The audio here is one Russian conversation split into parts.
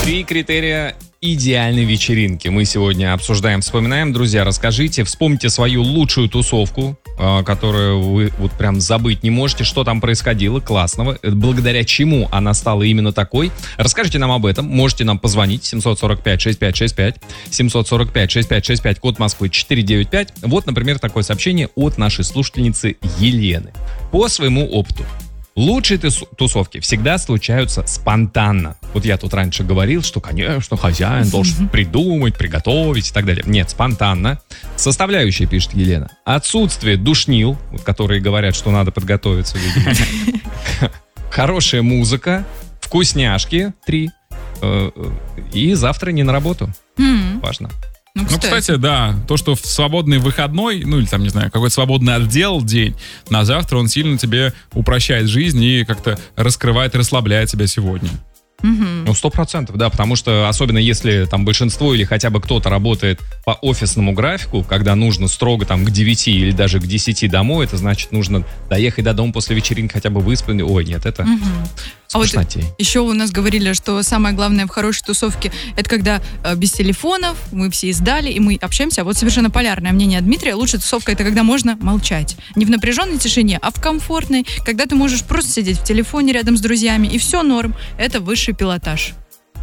3 критерия идеальной вечеринки мы сегодня обсуждаем, вспоминаем. Друзья, расскажите, вспомните свою лучшую тусовку, которую вы вот прям забыть не можете, что там происходило классного, благодаря чему она стала именно такой. Расскажите нам об этом, можете нам позвонить 745-6565, 745-6565, код Москвы 495. Вот, например, такое сообщение от нашей слушательницы Елены. По своему опыту, лучшие тусовки всегда случаются спонтанно. Вот я тут раньше говорил, что, конечно, хозяин должен придумать, приготовить и так далее. Нет, спонтанно. Составляющие, пишет Елена. Отсутствие душнил, которые говорят, что надо подготовиться. Хорошая музыка, вкусняшки 3. И завтра не на работу. Важно. Ну, кстати, да, то, что в свободный выходной, ну, или там, не знаю, какой-то свободный отдел день, на завтра он сильно тебе упрощает жизнь и как-то раскрывает, расслабляет тебя сегодня. Ну, 100%, да, потому что особенно если там большинство или хотя бы кто-то работает по офисному графику, когда нужно строго там к 9 или даже к 10 домой, это значит нужно доехать до дома после вечеринки хотя бы выспанный. Ой, нет, это скучнотей. А вот еще у нас говорили, что самое главное в хорошей тусовке это когда без телефонов, мы все издали и мы общаемся. А вот совершенно полярное мнение Дмитрия. Лучшая тусовка это когда можно молчать. Не в напряженной тишине, а в комфортной, когда ты можешь просто сидеть в телефоне рядом с друзьями и все норм. Это высший пилотаж.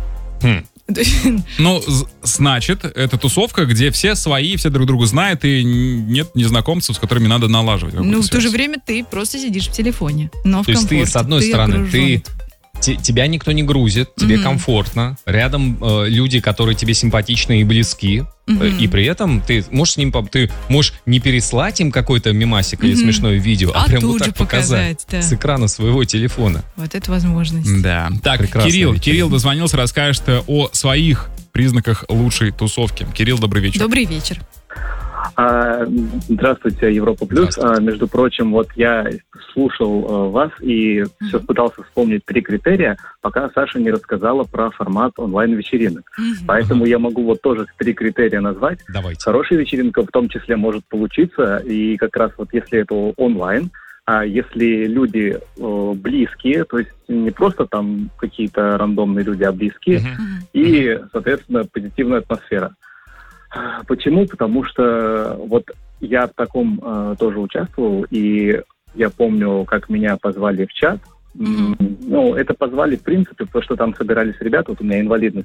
Ну, значит, это тусовка, где все свои, все друг друга знают, и нет незнакомцев, с которыми надо налаживать. Ну, в то же время ты просто сидишь в телефоне, но в комфорте. То есть ты, с одной стороны, тебя никто не грузит, тебе комфортно, рядом люди, которые тебе симпатичны и близки, и при этом ты можешь с ним, ты можешь не переслать им какой-то мемасик или смешное видео, а прям вот так показать с экрана своего телефона. Вот это возможность. Да. Так, Кирилл дозвонился, расскажет о своих признаках лучшей тусовки. Кирилл, добрый вечер. Добрый вечер. Здравствуйте, Европа Плюс. Между прочим, вот я слушал вас и все пытался вспомнить 3 критерия, пока Саша не рассказала про формат онлайн-вечеринок. Поэтому я могу вот тоже 3 критерия назвать. Давайте. Хорошая вечеринка в том числе может получиться, и как раз вот если это онлайн, а если люди близкие, то есть не просто там какие-то рандомные люди, а близкие, и, соответственно, позитивная атмосфера. Почему? Потому что вот я в таком тоже участвовал, и я помню, как меня позвали в чат. Ну, это позвали, в принципе, потому что там собирались ребята, вот у меня инвалидность